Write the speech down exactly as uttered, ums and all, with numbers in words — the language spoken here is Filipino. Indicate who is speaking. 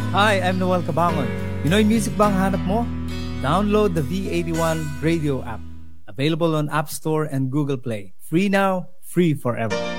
Speaker 1: Hi, I'm Noel Cabangon. Pinoy music ba ang hanap mo? Download the V eighty-one radio app. Available on App Store and Google Play. Free now, free forever.